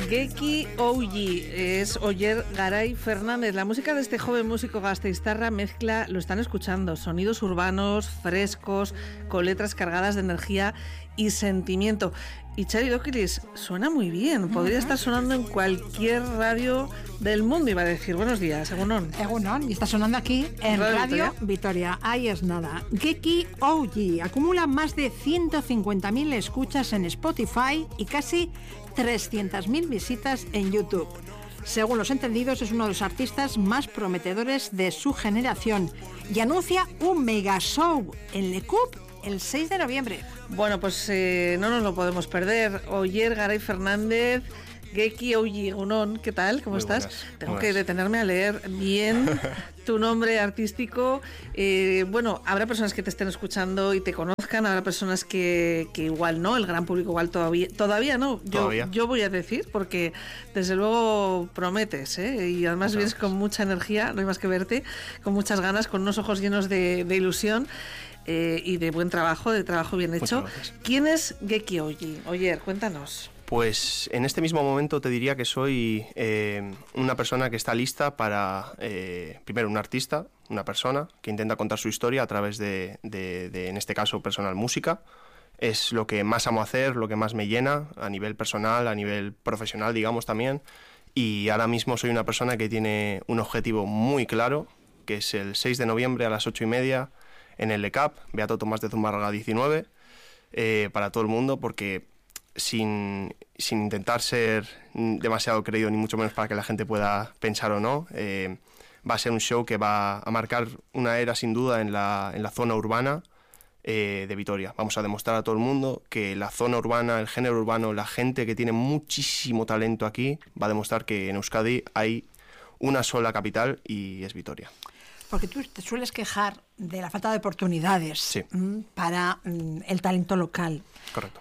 Geki OG es Oyer Garay Fernández. La música de este joven músico gasteiztarra mezcla, lo están escuchando, sonidos urbanos, frescos, con letras cargadas de energía y sentimiento. Y Txari Dokilis suena muy bien, podría estar sonando en cualquier radio del mundo, iba a decir. Buenos días, Egunon. Egunon, y está sonando aquí en Radio Vitoria. Ahí es nada. Geki OG acumula más de 150.000 escuchas en Spotify y casi 300.000 visitas en YouTube. Según los entendidos, es uno de los artistas más prometedores de su generación y anuncia un mega show en Le Coup el 6 de noviembre. Bueno, pues no nos lo podemos perder. Oyer Garay Fernández, Geki OG, Egunon, ¿qué tal? ¿Cómo estás? Buenas. Tengo que detenerme a leer bien tu nombre artístico. Bueno, habrá personas que te estén escuchando y te conozcan, habrá personas que igual no, el gran público igual todavía no. Yo voy a decir, porque desde luego prometes, y además vienes con mucha energía, no hay más que verte, con muchas ganas, con unos ojos llenos de ilusión. Y de buen trabajo, de trabajo bien hecho. ¿Quién es Geki OG? Oyer, cuéntanos. Pues en este mismo momento te diría que soy una persona que está lista para, primero, un artista, una persona que intenta contar su historia a través de, en este caso, personal música. Es lo que más amo hacer, lo que más me llena a nivel personal, a nivel profesional, digamos, también. Y ahora mismo soy una persona que tiene un objetivo muy claro, que es el 6 de noviembre a las 8:30 en el Le Coup, Beato Tomás de Zumárraga 19, para todo el mundo, porque sin intentar ser demasiado creído, ni mucho menos para que la gente pueda pensar o no, va a ser un show que va a marcar una era sin duda en la zona urbana de Vitoria. Vamos a demostrar a todo el mundo que la zona urbana, el género urbano, la gente que tiene muchísimo talento aquí, va a demostrar que en Euskadi hay una sola capital y es Vitoria. Porque tú te sueles quejar de la falta de oportunidades, sí, para el talento local. Correcto.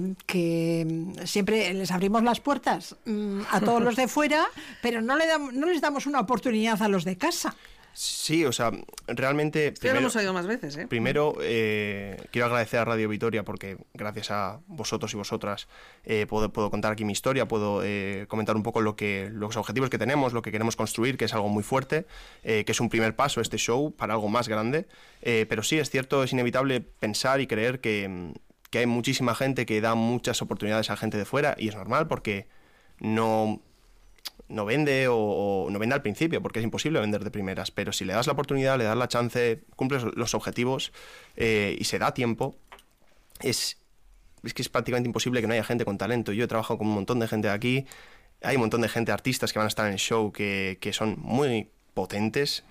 Que siempre les abrimos las puertas a todos los de fuera, pero no les damos una oportunidad a los de casa. Sí, o sea, realmente... Primero, lo hemos oído más veces, Primero, quiero agradecer a Radio Vitoria porque gracias a vosotros y vosotras puedo contar aquí mi historia, puedo comentar un poco los objetivos que tenemos, lo que queremos construir, que es algo muy fuerte, que es un primer paso este show para algo más grande. Pero sí, es cierto, es inevitable pensar y creer que hay muchísima gente que da muchas oportunidades a gente de fuera, y es normal porque no vende o no vende al principio, porque es imposible vender de primeras, pero si le das la oportunidad, le das la chance, cumples los objetivos y se da tiempo, es que es prácticamente imposible que no haya gente con talento. Yo he trabajado con un montón de gente de aquí, hay un montón de gente, artistas que van a estar en el show que son muy potentes,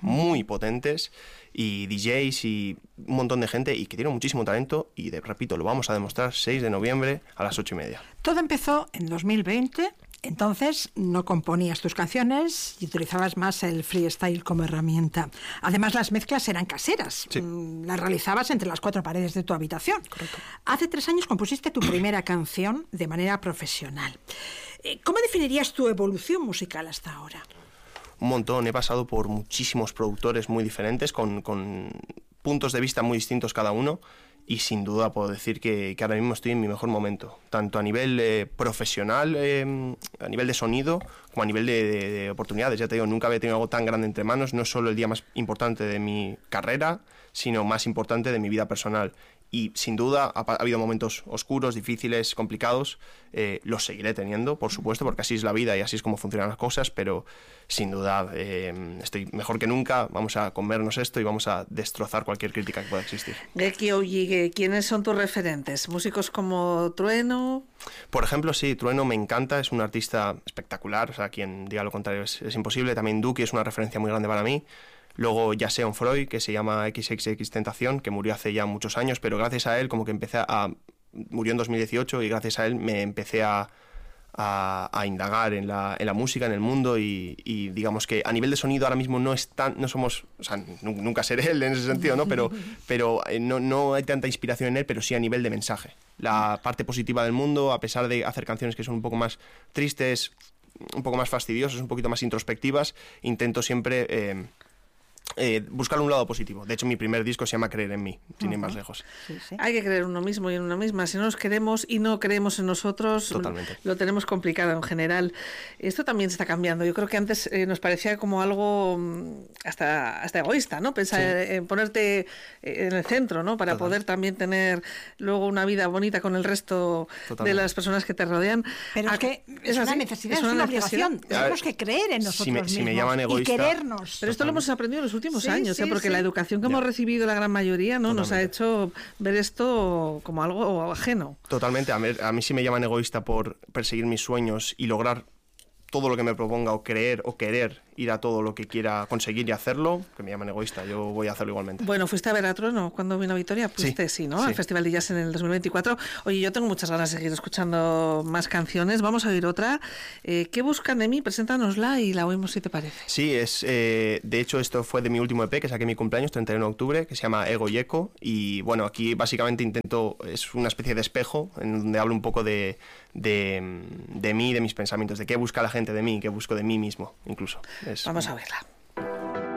y DJs y un montón de gente y que tienen muchísimo talento, y repito, lo vamos a demostrar 6 de noviembre a las 8:30. Todo empezó en 2020. Entonces no componías tus canciones y utilizabas más el freestyle como herramienta. Además, las mezclas eran caseras. Sí. Las realizabas entre las 4 paredes de tu habitación. Correcto. Hace 3 años compusiste tu primera canción de manera profesional. ¿Cómo definirías tu evolución musical hasta ahora? Un montón, he pasado por muchísimos productores muy diferentes, con puntos de vista muy distintos cada uno, y sin duda puedo decir que ahora mismo estoy en mi mejor momento, tanto a nivel profesional, a nivel de sonido, como a nivel de oportunidades. Ya te digo, nunca había tenido algo tan grande entre manos, no es solo el día más importante de mi carrera, sino más importante de mi vida personal. Y sin duda ha habido momentos oscuros, difíciles, complicados, los seguiré teniendo, por supuesto, porque así es la vida y así es como funcionan las cosas, pero sin duda estoy mejor que nunca, vamos a comernos esto y vamos a destrozar cualquier crítica que pueda existir. Geki OG, ¿quiénes son tus referentes? ¿Músicos como Trueno? Por ejemplo, sí, Trueno me encanta, es un artista espectacular, o sea, quien diga lo contrario es imposible. También Duki es una referencia muy grande para mí. Luego Jason Freud, que se llama XXXTentación, que murió hace ya muchos años, pero gracias a él como que murió en 2018, y gracias a él me empecé a indagar en la música, en el mundo, y digamos que a nivel de sonido ahora mismo no somos, o sea, nunca seré él en ese sentido, ¿no? Pero no hay tanta inspiración en él, pero sí a nivel de mensaje. La parte positiva del mundo, a pesar de hacer canciones que son un poco más tristes, un poco más fastidiosas, un poquito más introspectivas, intento siempre buscar un lado positivo. De hecho, mi primer disco se llama Creer en mí, sin ir más lejos. Sí, sí. Hay que creer en uno mismo y en una misma. Si no nos queremos y no creemos en nosotros, totalmente, lo tenemos complicado en general. Esto también se está cambiando. Yo creo que antes nos parecía como algo hasta egoísta, ¿no? Pensar en ponerte en el centro, ¿no? Para poder también tener luego una vida bonita con el resto de las personas que te rodean. Pero es que es una necesidad, es una obligación. Tenemos que creer en nosotros mismos si me llaman egoísta, y querernos. Pero esto lo hemos aprendido en los últimos años, porque la educación que hemos recibido la gran mayoría nos ha hecho ver esto como algo ajeno. Totalmente. A mí sí me llaman egoísta por perseguir mis sueños y lograr todo lo que me proponga, o creer o querer ir a todo lo que quiera conseguir y hacerlo, que me llaman egoísta. Yo voy a hacerlo igualmente. Bueno, fuiste a ver a Trueno cuando vino a Vitoria, sí, ¿no? Al Festival de Jazz en el 2024. Oye, yo tengo muchas ganas de seguir escuchando más canciones. Vamos a oír otra. ¿Qué buscan de mí? Preséntanosla y la oímos si te parece. Sí, de hecho esto fue de mi último EP que saqué en mi cumpleaños, 31 de octubre, que se llama Ego y Eco. Y bueno, aquí básicamente es una especie de espejo en donde hablo un poco de mí, de mis pensamientos, de qué busca la gente de mí, qué busco de mí mismo, incluso. Vamos a verla.